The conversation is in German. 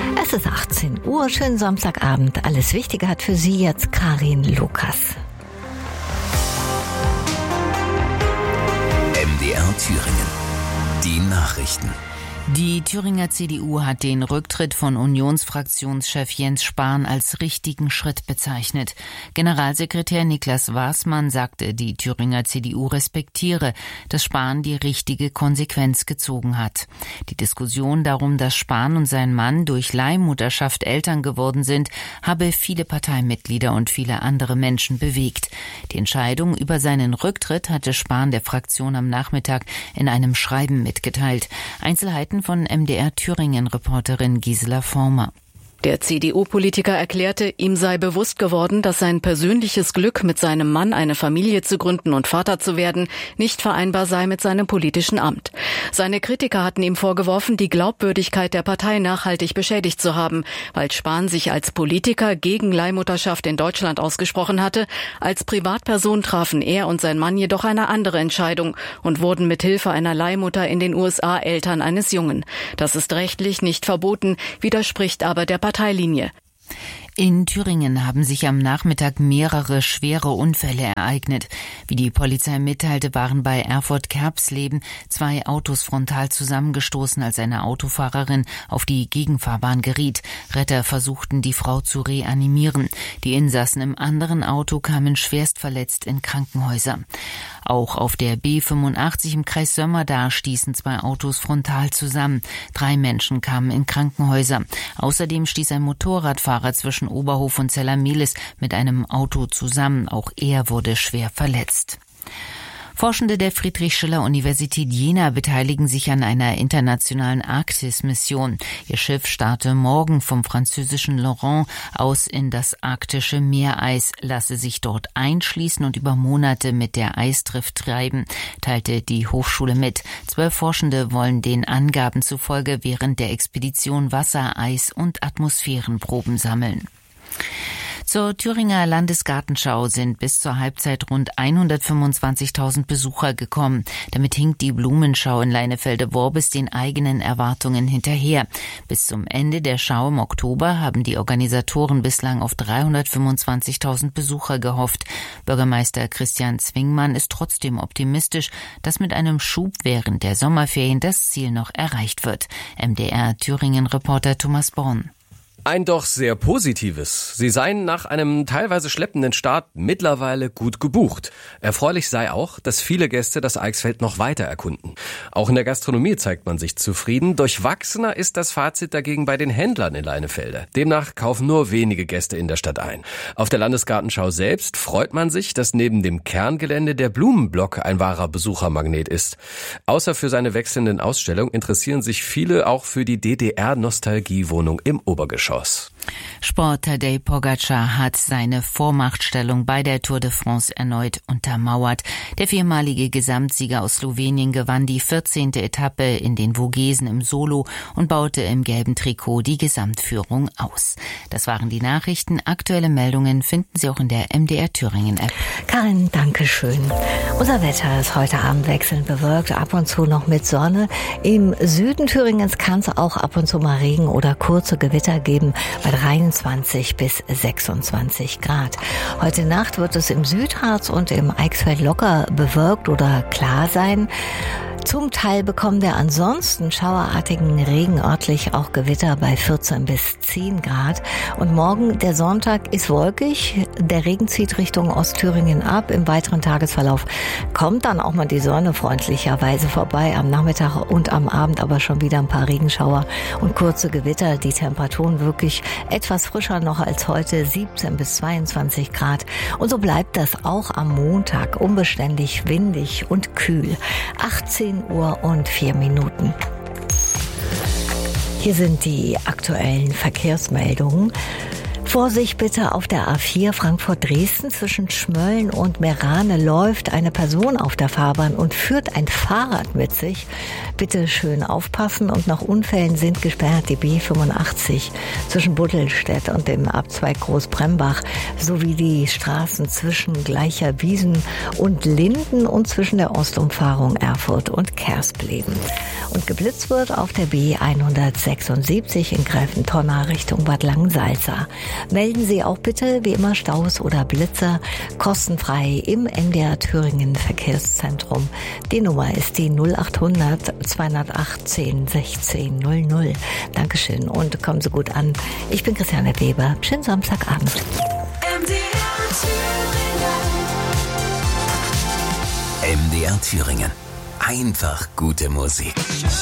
Es ist 18 Uhr, schönen Samstagabend. Alles Wichtige hat für Sie jetzt Karin Lukas. MDR Thüringen. Die Nachrichten. Die Thüringer CDU hat den Rücktritt von Unionsfraktionschef Jens Spahn als richtigen Schritt bezeichnet. Generalsekretär Niklas Waßmann sagte, die Thüringer CDU respektiere, dass Spahn die richtige Konsequenz gezogen hat. Die Diskussion darum, dass Spahn und sein Mann durch Leihmutterschaft Eltern geworden sind, habe viele Parteimitglieder und viele andere Menschen bewegt. Die Entscheidung über seinen Rücktritt hatte Spahn der Fraktion am Nachmittag in einem Schreiben mitgeteilt. Einzelheiten von MDR Thüringen-Reporterin Gisela Former. Der CDU-Politiker erklärte, ihm sei bewusst geworden, dass sein persönliches Glück, mit seinem Mann eine Familie zu gründen und Vater zu werden, nicht vereinbar sei mit seinem politischen Amt. Seine Kritiker hatten ihm vorgeworfen, die Glaubwürdigkeit der Partei nachhaltig beschädigt zu haben, weil Spahn sich als Politiker gegen Leihmutterschaft in Deutschland ausgesprochen hatte. Als Privatperson trafen er und sein Mann jedoch eine andere Entscheidung und wurden mit Hilfe einer Leihmutter in den USA Eltern eines Jungen. Das ist rechtlich nicht verboten, widerspricht aber der Parteilinie. In Thüringen haben sich am Nachmittag mehrere schwere Unfälle ereignet. Wie die Polizei mitteilte, waren bei Erfurt-Kerpsleben 2 Autos frontal zusammengestoßen, als eine Autofahrerin auf die Gegenfahrbahn geriet. Retter versuchten, die Frau zu reanimieren. Die Insassen im anderen Auto kamen schwerst verletzt in Krankenhäuser. Auch auf der B85 im Kreis Sömmerda stießen 2 Autos frontal zusammen. 3 Menschen kamen in Krankenhäuser. Außerdem stieß ein Motorradfahrer zwischen Oberhof und Zellermelis mit einem Auto zusammen. Auch er wurde schwer verletzt. Forschende der Friedrich-Schiller-Universität Jena beteiligen sich an einer internationalen Arktis-Mission. Ihr Schiff starte morgen vom französischen Lorient aus in das arktische Meereis, lasse sich dort einschließen und über Monate mit der Eisdrift treiben, teilte die Hochschule mit. 12 Forschende wollen den Angaben zufolge während der Expedition Wasser, Eis und Atmosphärenproben sammeln. Zur Thüringer Landesgartenschau sind bis zur Halbzeit rund 125.000 Besucher gekommen. Damit hinkt die Blumenschau in Leinefelde-Worbis den eigenen Erwartungen hinterher. Bis zum Ende der Schau im Oktober haben die Organisatoren bislang auf 325.000 Besucher gehofft. Bürgermeister Christian Zwingmann ist trotzdem optimistisch, dass mit einem Schub während der Sommerferien das Ziel noch erreicht wird. MDR Thüringen-Reporter Thomas Born. Ein doch sehr positives. Sie seien nach einem teilweise schleppenden Start mittlerweile gut gebucht. Erfreulich sei auch, dass viele Gäste das Eichsfeld noch weiter erkunden. Auch in der Gastronomie zeigt man sich zufrieden. Durchwachsener ist das Fazit dagegen bei den Händlern in Leinefelde. Demnach kaufen nur wenige Gäste in der Stadt ein. Auf der Landesgartenschau selbst freut man sich, dass neben dem Kerngelände der Blumenblock ein wahrer Besuchermagnet ist. Außer für seine wechselnden Ausstellungen interessieren sich viele auch für die DDR-Nostalgiewohnung im Obergeschoss. Sport Tadej Pogačar hat seine Vormachtstellung bei der Tour de France erneut untermauert. Der 4-malige Gesamtsieger aus Slowenien gewann die 14. Etappe in den Vogesen im Solo und baute im gelben Trikot die Gesamtführung aus. Das waren die Nachrichten. Aktuelle Meldungen finden Sie auch in der MDR Thüringen App. Karin, danke schön. Unser Wetter ist heute Abend wechselnd bewölkt, ab und zu noch mit Sonne. Im Süden Thüringens kann es auch ab und zu mal Regen oder kurze Gewitter geben bei 23 bis 26 Grad. Heute Nacht wird es im Südharz und im Eichsfeld locker bewölkt oder klar sein. Zum Teil bekommen wir ansonsten schauerartigen Regen, örtlich auch Gewitter bei 14 bis 10 Grad. Und morgen, der Sonntag, ist wolkig. Der Regen zieht Richtung Ostthüringen ab. Im weiteren Tagesverlauf kommt dann auch mal die Sonne freundlicherweise vorbei. Am Nachmittag und am Abend aber schon wieder ein paar Regenschauer und kurze Gewitter. Die Temperaturen wirklich etwas frischer noch als heute, 17 bis 22 Grad. Und so bleibt das auch am Montag, unbeständig, windig und kühl. 18 Uhr und 4 Minuten. Hier sind die aktuellen Verkehrsmeldungen. Vorsicht bitte auf der A4 Frankfurt-Dresden zwischen Schmölln und Meerane läuft eine Person auf der Fahrbahn und führt ein Fahrrad mit sich. Bitte schön aufpassen und nach Unfällen sind gesperrt die B85 zwischen Buttelstedt und dem Abzweig Großbrembach sowie die Straßen zwischen Gleicherwiesen und Linden und zwischen der Ostumfahrung Erfurt und Kerspleben. Und geblitzt wird auf der B176 in Gräfentonna Richtung Bad Langensalza. Melden Sie auch bitte wie immer Staus oder Blitzer kostenfrei im MDR Thüringen Verkehrszentrum. Die Nummer ist die 0800 218 16 00. Dankeschön und kommen Sie gut an. Ich bin Christiane Weber. Schönen Samstagabend. MDR Thüringen. Einfach gute Musik.